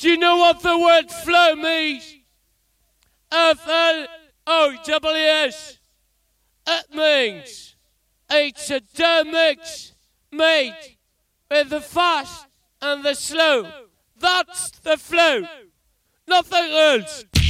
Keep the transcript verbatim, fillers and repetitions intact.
Do you know what the word flow means? F L O W S. It means it's a dough mix made with the fast and the slow. That's the flow. Nothing else.